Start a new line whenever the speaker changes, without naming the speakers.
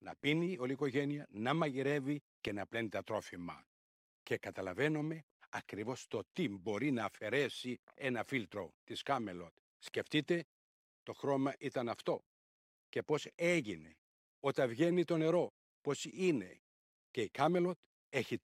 να πίνει όλη η οικογένεια, να μαγειρεύει και να πλένει τα τρόφιμα. Και καταλαβαίνουμε ακριβώς το τι μπορεί να αφαιρέσει ένα φίλτρο της Camelot. Σκεφτείτε, το χρώμα ήταν αυτό και πώς έγινε. Όταν βγαίνει το νερό, πώς είναι. Και η Camelot έχει